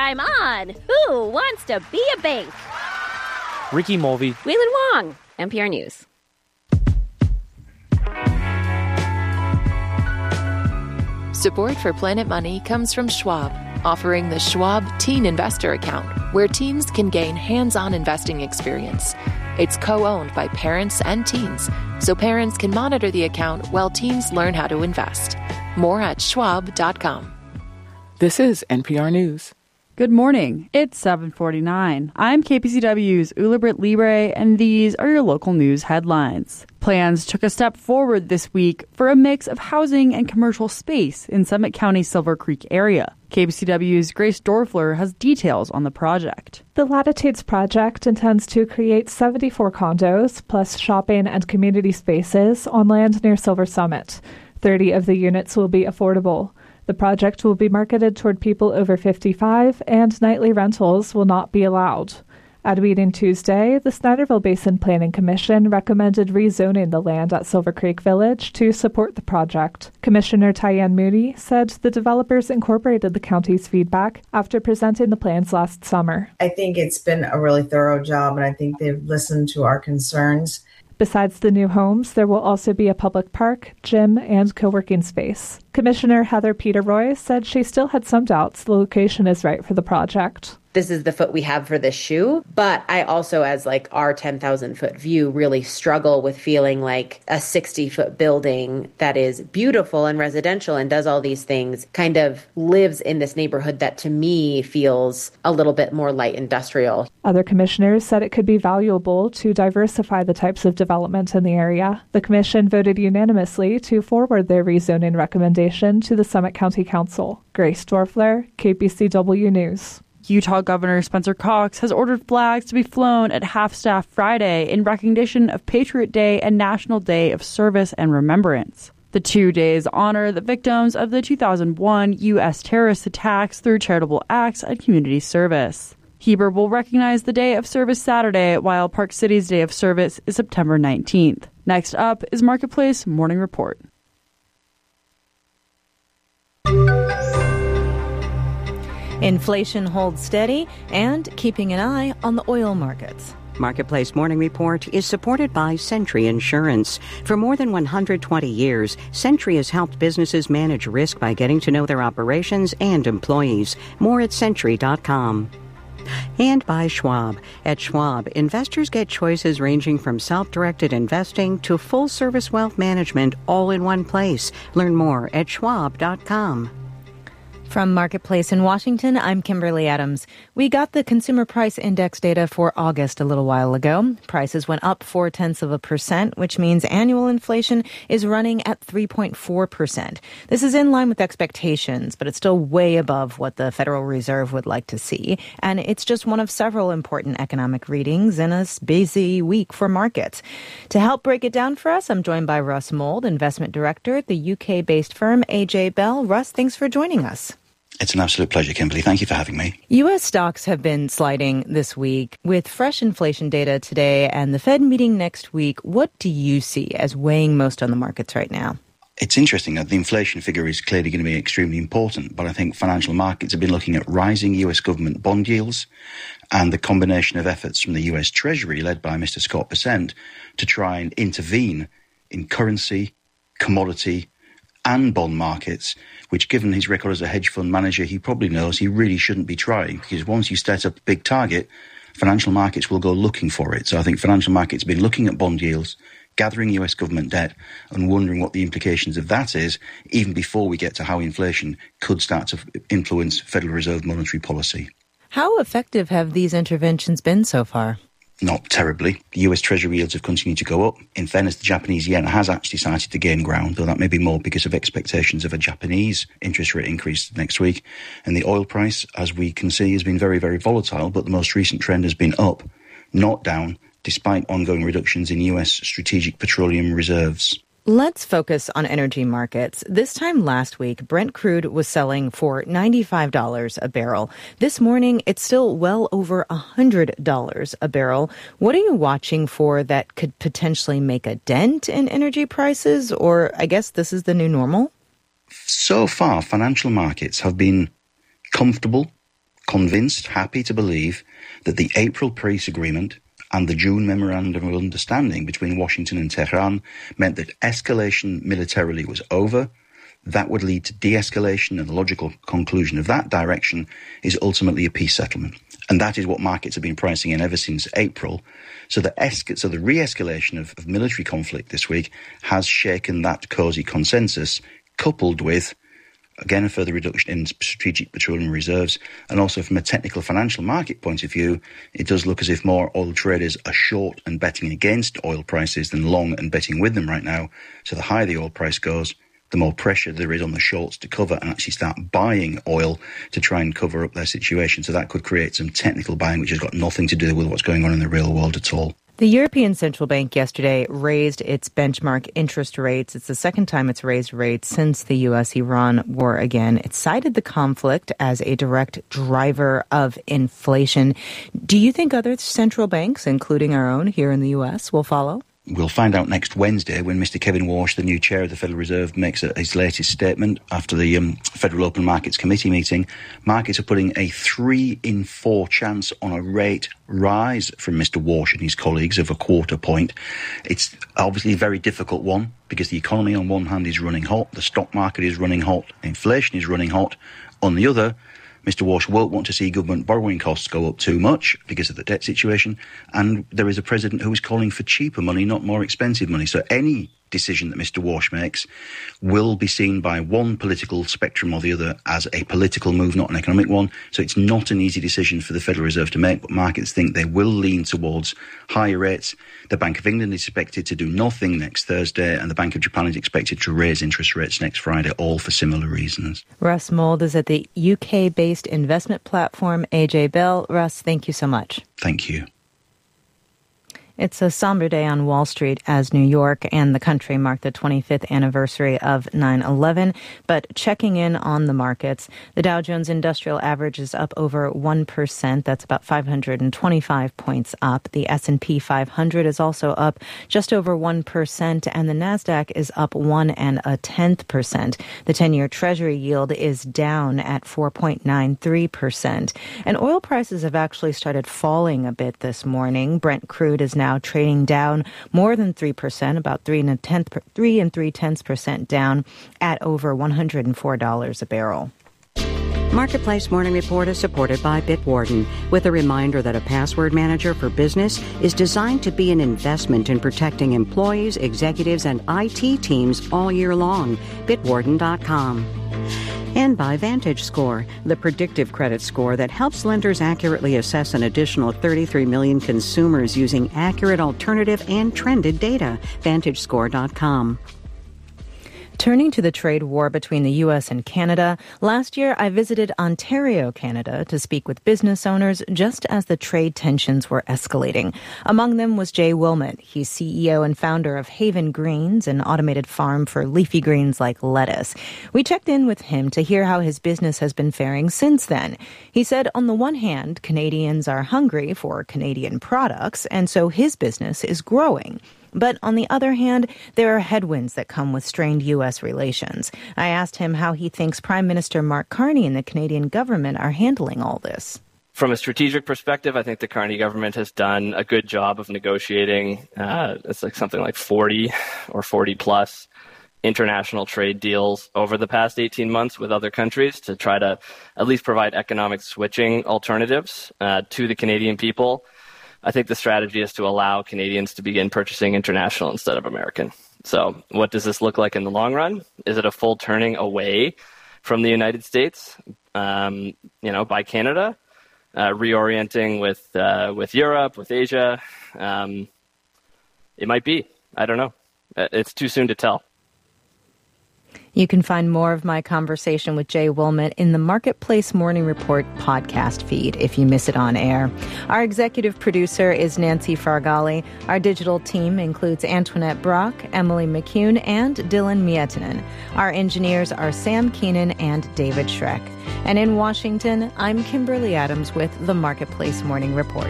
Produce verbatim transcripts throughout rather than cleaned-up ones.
I'm on. Who wants to be a bank? Ricky Mulvey. Waylon Wong, N P R News. Support for Planet Money comes from Schwab, offering the Schwab Teen Investor Account, where teens can gain hands-on investing experience. It's co-owned by parents and teens, so parents can monitor the account while teens learn how to invest. More at schwab dot com. This is N P R News. Good morning. It's seven forty-nine. I'm K P C W's Ula Britt Libre, and these are your local news headlines. Plans took a step forward this week for a mix of housing and commercial space in Summit County's Silver Creek area. K P C W's Grace Dorfler has details on the project. The Latitudes project intends to create seventy-four condos, plus shopping and community spaces on land near Silver Summit. thirty of the units will be affordable. The project will be marketed toward people over fifty-five, and nightly rentals will not be allowed. At a meeting Tuesday, the Snyderville Basin Planning Commission recommended rezoning the land at Silver Creek Village to support the project. Commissioner Tyann Mooney said the developers incorporated the county's feedback after presenting the plans last summer. I think it's been a really thorough job, and I think they've listened to our concerns. Besides the new homes, there will also be a public park, gym, and co-working space. Commissioner Heather Peteroy said she still had some doubts the location is right for the project. This is the foot we have for this shoe. But I also, as like our ten thousand foot view, really struggle with feeling like a sixty foot building that is beautiful and residential and does all these things kind of lives in this neighborhood that to me feels a little bit more light industrial. Other commissioners said it could be valuable to diversify the types of development in the area. The commission voted unanimously to forward their rezoning recommendation to the Summit County Council. Grace Dorfler, K P C W News. Utah Governor Spencer Cox has ordered flags to be flown at half-staff Friday in recognition of Patriot Day and National Day of Service and Remembrance. The two days honor the victims of the two thousand one U S terrorist attacks through charitable acts and community service. Heber will recognize the Day of Service Saturday, while Park City's Day of Service is September nineteenth. Next up is Marketplace Morning Report. Inflation holds steady and keeping an eye on the oil markets. Marketplace Morning Report is supported by Sentry Insurance. For more than one hundred twenty years, Sentry has helped businesses manage risk by getting to know their operations and employees. More at sentry dot com. And by Schwab. At Schwab, investors get choices ranging from self-directed investing to full-service wealth management all in one place. Learn more at schwab dot com. From Marketplace in Washington, I'm Kimberly Adams. We got the Consumer Price Index data for August a little while ago. Prices went up four-tenths of a percent, which means annual inflation is running at three point four percent. This is in line with expectations, but it's still way above what the Federal Reserve would like to see. And it's just one of several important economic readings in a busy week for markets. To help break it down for us, I'm joined by Russ Mould, Investment Director at the U K-based firm A J Bell. Russ, thanks for joining us. It's an absolute pleasure, Kimberly. Thank you for having me. U S stocks have been sliding this week. With fresh inflation data today and the Fed meeting next week, what do you see as weighing most on the markets right now? It's interesting that the inflation figure is clearly going to be extremely important, but I think financial markets have been looking at rising U S government bond yields and the combination of efforts from the U S Treasury, led by Mister Scott Bessent, to try and intervene in currency, commodity, and bond markets, which, given his record as a hedge fund manager, he probably knows he really shouldn't be trying, because once you set up a big target, financial markets will go looking for it. So I think financial markets have been looking at bond yields, gathering U S government debt, and wondering what the implications of that is, even before we get to how inflation could start to influence Federal Reserve monetary policy. How effective have these interventions been so far? Not terribly. The U S Treasury yields have continued to go up. In fairness, the Japanese yen has actually started to gain ground, though that may be more because of expectations of a Japanese interest rate increase next week. And the oil price, as we can see, has been very, very volatile, but the most recent trend has been up, not down, despite ongoing reductions in U S strategic petroleum reserves. Let's focus on energy markets. This time last week, Brent crude was selling for ninety-five dollars a barrel. This morning, it's still well over one hundred dollars a barrel. What are you watching for that could potentially make a dent in energy prices? Or I guess this is the new normal? So far, financial markets have been comfortable, convinced, happy to believe that the April peace agreement and the June memorandum of understanding between Washington and Tehran meant that escalation militarily was over. That would lead to de-escalation, and the logical conclusion of that direction is ultimately a peace settlement. And that is what markets have been pricing in ever since April. So the, esca- so the re-escalation of, of military conflict this week has shaken that cosy consensus, coupled with, again, a further reduction in strategic petroleum reserves. And also from a technical financial market point of view, it does look as if more oil traders are short and betting against oil prices than long and betting with them right now. So the higher the oil price goes, the more pressure there is on the shorts to cover and actually start buying oil to try and cover up their situation. So that could create some technical buying, which has got nothing to do with what's going on in the real world at all. The European Central Bank yesterday raised its benchmark interest rates. It's the second time it's raised rates since the U S Iran war again. It cited the conflict as a direct driver of inflation. Do you think other central banks, including our own here in the U S, will follow? We'll find out next Wednesday when Mister Kevin Walsh, the new chair of the Federal Reserve, makes a, his latest statement after the um, Federal Open Markets Committee meeting. Markets are putting a three in four chance on a rate rise from Mister Walsh and his colleagues of a quarter point. It's obviously a very difficult one because the economy on one hand is running hot, the stock market is running hot, inflation is running hot. On the other, Mister Walsh won't want to see government borrowing costs go up too much because of the debt situation. And there is a president who is calling for cheaper money, not more expensive money. So any decision that Mister Walsh makes will be seen by one political spectrum or the other as a political move, not an economic one. So it's not an easy decision for the Federal Reserve to make, but markets think they will lean towards higher rates. The Bank of England is expected to do nothing next Thursday, and the Bank of Japan is expected to raise interest rates next Friday, all for similar reasons. Russ Mould is at the U K-based investment platform A J Bell. Russ, thank you so much. Thank you. It's a somber day on Wall Street as New York and the country mark the twenty-fifth anniversary of nine eleven. But checking in on the markets, the Dow Jones Industrial Average is up over one percent. That's about five hundred twenty-five points up. The S and P five hundred is also up just over one percent, and the NASDAQ is up one and a tenth percent. The ten-year Treasury yield is down at four point nine three percent. And oil prices have actually started falling a bit this morning. Brent crude is now Now trading down more than three percent, about three and a tenth, three and three tenths percent down at over one hundred four dollars a barrel. Marketplace Morning Report is supported by Bitwarden, with a reminder that a password manager for business is designed to be an investment in protecting employees, executives, and I T teams all year long. Bitwarden dot com. And by VantageScore, the predictive credit score that helps lenders accurately assess an additional thirty-three million consumers using accurate alternative and trended data. Vantage Score dot com. Turning to the trade war between the U S and Canada, last year I visited Ontario, Canada, to speak with business owners just as the trade tensions were escalating. Among them was Jay Wilmot. He's C E O and founder of Haven Greens, an automated farm for leafy greens like lettuce. We checked in with him to hear how his business has been faring since then. He said, on the one hand, Canadians are hungry for Canadian products, and so his business is growing. But on the other hand, there are headwinds that come with strained U S relations. I asked him how he thinks Prime Minister Mark Carney and the Canadian government are handling all this. From a strategic perspective, I think the Carney government has done a good job of negotiating. Uh, it's like something like forty or forty plus international trade deals over the past eighteen months with other countries to try to at least provide economic switching alternatives uh, to the Canadian people. I think the strategy is to allow Canadians to begin purchasing international instead of American. So what does this look like in the long run? Is it a full turning away from the United States, um, you know, by Canada, uh, reorienting with uh, with Europe, with Asia? Um, it might be. I don't know. It's too soon to tell. You can find more of my conversation with Jay Wilmot in the Marketplace Morning Report podcast feed if you miss it on air. Our executive producer is Nancy Fargali. Our digital team includes Antoinette Brock, Emily McCune, and Dylan Miettinen. Our engineers are Sam Keenan and David Schreck. And in Washington, I'm Kimberly Adams with the Marketplace Morning Report.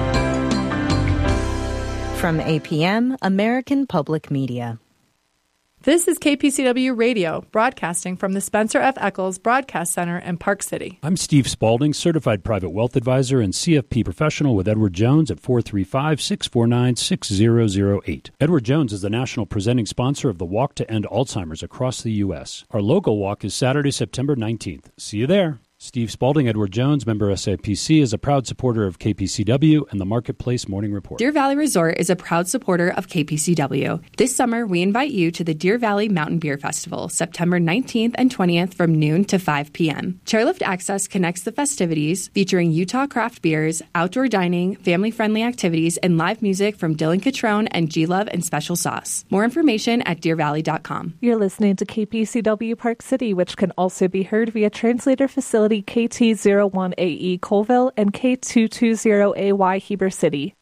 From A P M, American Public Media. This is K P C W Radio, broadcasting from the Spencer F. Eccles Broadcast Center in Park City. I'm Steve Spalding, Certified Private Wealth Advisor and C F P Professional with Edward Jones at four three five, six four nine, six zero zero eight. Edward Jones is the national presenting sponsor of the Walk to End Alzheimer's across the U S. Our local walk is Saturday, September nineteenth. See you there. Steve Spalding, Edward Jones, member S I P C, is a proud supporter of K P C W and the Marketplace Morning Report. Deer Valley Resort is a proud supporter of K P C W. This summer, we invite you to the Deer Valley Mountain Beer Festival, September nineteenth and twentieth from noon to five p.m. Chairlift Access connects the festivities, featuring Utah craft beers, outdoor dining, family-friendly activities, and live music from Dylan Catrone and G-Love and Special Sauce. More information at deer valley dot com. You're listening to K P C W Park City, which can also be heard via translator facility K T zero one A E Colville and K two two zero A Y Heber City.